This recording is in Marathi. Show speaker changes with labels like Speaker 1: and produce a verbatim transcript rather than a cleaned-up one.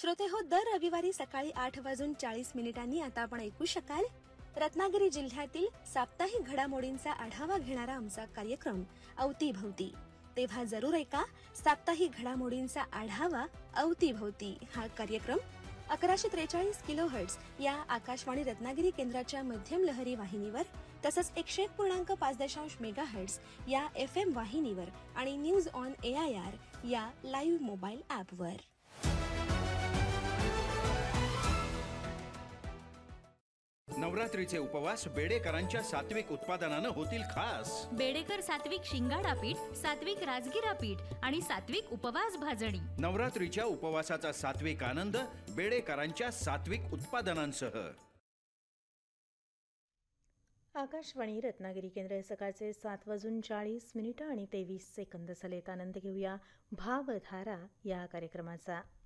Speaker 1: श्रोते हो, दर रविवारी सकाळी आठ वाजून चाळीस मिनिटांनी आता आपण ऐकू शकाल रत्नागिरी जिल्ह्यातील साप्ताहिक घडामोडींचा आढावा घेणारा आमचा कार्यक्रम अवतीभवती. तेव्हा जरूर ऐका साप्ताहिक घडामोडींचा आढावा अवतीभवती हा कार्यक्रम अकराशे त्रेचाळीस किलो हर्ट्ज या आकाशवाणी रत्नागिरी केंद्राच्या मध्यम लहरी वाहिनीवर, तसंच एकशे एक पूर्णांक पाच दशांश मेगा हर्ट्ज या एफ एम वाहिनीवर आणि news on A I R या लाईव्ह मोबाईल ॲपवर.
Speaker 2: नवरात्रीचे उपवास बेडेकरांच्या सात्विक उत्पादनानं होतील खास.
Speaker 3: बेडेकर सात्विक शिंगाडा पीठ, सात्विक राजगिरा पीठ आणि सात्विक उपवास भाजणी.
Speaker 2: नवरात्रीच्या उपवासाचा सात्विक आनंद बेडेकरांच्या सात्विक उत्पादनांसह.
Speaker 4: आकाशवाणी रत्नागिरी केंद्र. सकाळचे सात वाजून चाळीस मिनिटं आणि तेवीस सेकंद झालेत. आनंद घेऊया भावधारा या कार्यक्रमाचा.